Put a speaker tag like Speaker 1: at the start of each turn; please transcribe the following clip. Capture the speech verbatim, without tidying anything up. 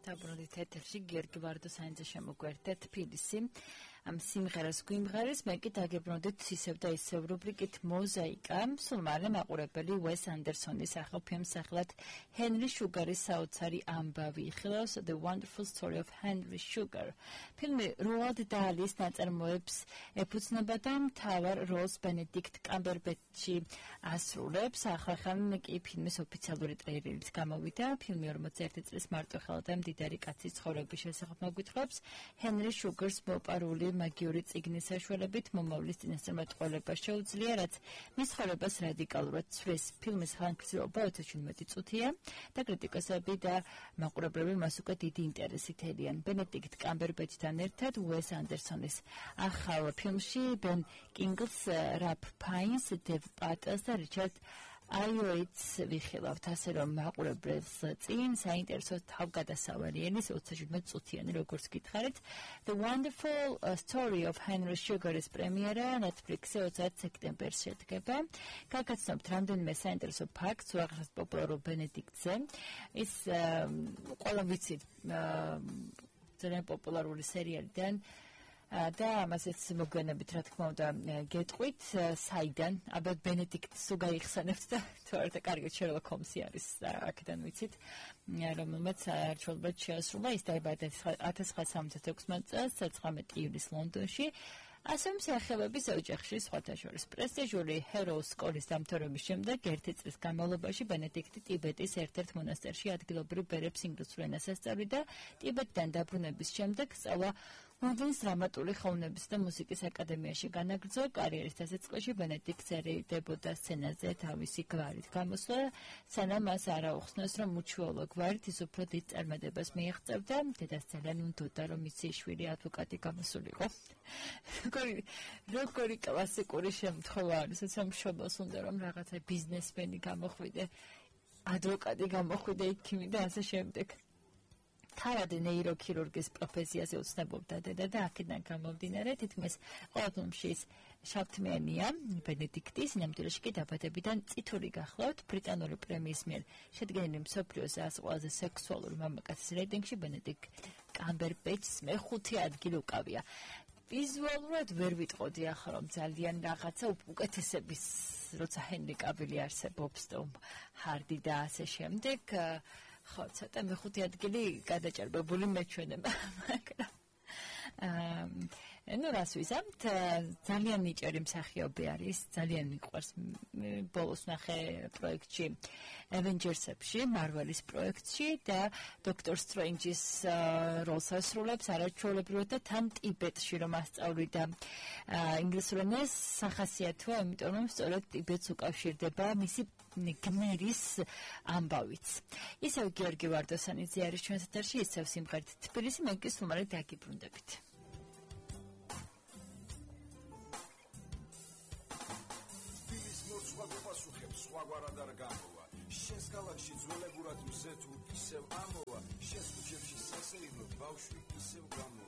Speaker 1: დაბრუნდით ეთერში გიორგი ვარდოსანიძე შემოგვერთეთ თბილისი ამ სიმღერას გვიმღერის მე კი დაგებრუნდით ისევ და ისევ რუბრიკით მოზაიკა სულ მალე მაყურებელი უეს ანდერსონის ახალ ფილმს სახელად ჰენრი შუგარის საოცარი ამბავი იხილავს The Wonderful Story of Henry Sugar ფილმი როალდ დალის ნაწარმოებს ეფუძნება და მთავარ როლს ბენედიქტ კამბერბეჩი ასრულებს ახლა კი ფილმის ოფიციალური ტრეილერიც გამოვიდა ფილმი ორმოცი წლის მარტო ხელადა მდიდარი კაცის ცხოვრების შესახებ მოგვითხრობს ჰენრი შუგარს მოპარული მაგიური წიგნის საშუალებით მომავლის წინასწარმეტყველება შეუძლია, რაც მის ცხოვრებას რადიკალურად ცვლის. ფილმის ხანგრძლივობა ოცდაშვიდი მეტი წუთია და კრიტიკოსები და მაყურებლები მას უკვე დიდი ინტერესით ელიან. ბენედიქტ კამბერბეჩთან ერთად უეს ანდერსონის ახალ ფილმში ბენ კინგლს, რალფ ფაინს, დევ პატელს და რიჩარდ აიოიტს ვიხილავთ, ასე რომ მაყურებელს წინ საინტერესო თავგადასავალი ენის ოცდაშვიდი წუთიანი როგორც გითხარით. The Wonderful Story of Henry Sugar-ის პრემიერა Netflix-ზე ოცდაათი სექტემბერს შედგება. გაგაცნობთ რამდენიმე საინტერესო ფაქტს უაღრესად პოპულარულ ბენედიქტზე. ის ყველა ვიცით ძალიან პოპულარული სერიალიდან და ამასაც მოგვიანებით რა თქმა უნდა გეტყვით საიდან ალბათ ბენედიქტს თუ გაიხსენებთ და თორე კარგი შერლოკ ჰომსი არის აქედან ვიცით რომელმაც არჩევლად შეასრულა ის დაიბადა ათას ცხრაასა სამოცდაექვსი წელს ცხრამეტი ივლისს ლონდონში ასე მსახიობების ოჯახში სხვათა შორის პრესტიჟული ჰეროუს სკოლის დამთავრების შემდეგ ერთი წლის განმავლობაში ბენედიქტი ტიბეტის ერთ-ერთ მონასტერში ადგილობრივ ბერებს ინგლისურ ენას ასწავლიდა ტიბეტიდან დაბრუნების შემდეგ სწავლა ლონდონის დრამატული ხელოვნების და მუსიკის აკადემიაში განაგრძო კარიერის დასაწყისში ბენედიქტს ერედებოდა სცენაზე თავისი გვარით გამოსვლა სანამ მას არ აუხსნეს რომ უჩვეულო გვარით ის უფრო დიდ წარმატებას მიაღწევდა დედას ძალიან უნდოდა რომ მისი შვილი ადვოკატი გამოსულიყო როგორი კლასიკური შემთხვევა არის რომ მშობელს უნდა რომ რაღაცა ბიზნესმენი გამოხვიდე ადვოკატი გამოხვიდე იქიმი და ასე შემდეგ თავად ნეიროქირურგის პროფესიაზე უცნებობდა დედა და აქედან გამომდინარე თითქმის ყველა ფილმში ის შავთმიანია ბენედიქტის ნამდვილში კი დაბადებიდან წითური გახლავთ ბრიტანული პრემიის მიერ შედგენილი მსოფლიოს ას ყველაზე სექსუალური მამაკაცის რეიტინგში ბენედიქტ კამბერბეჩს მეხუთე ადგილი უკავია ვიზუალურად ვერ ვიტყოდი ახლა რომ ძალიან რაღაცა უკეთესების როცა ჰენრი კავილი არსებობს ტომ ჰარდი და ასე შემდეგ ხო, ცოტა მეხუთე ადგილი გადაჭარბებული მეჩვენება, მაგრამ აა ნუ რას ვიზამთ, ძალიან ნიჭიერი მსახიობი არის, ძალიან მიყვარს ბოლოს ნახე პროექტში Avengers-ებში, Marvel-ის პროექტში და Doctor Strange-ის როლს ასრულებს არაჩვეულებრივად და თან ტიბეტში რომ ასწავლიდა ინგლისურ ენას სახასიათოა, იმიტომ რომ სწორედ ტიბეტს უკავშირდება მისი გმირის ამბავიც. ისევ გიორგი ვარდოსანიძე არის ჩვენს ეთერში, ისევ სიმღერით თბილისი, მე კი სულ მალე დაგიბრუნდებით.
Speaker 2: სხვაგვარად არ გამოვა შენს ქალაქში ძველებურად მზე თუ ისევ ამოვა შენს ქუჩებში სასეირნო ბავშვი ისევ გამოვა